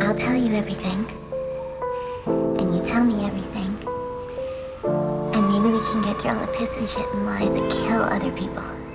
I'll tell you everything. And you tell me everything. And maybe we can get through all the piss and shit and lies that kill other people.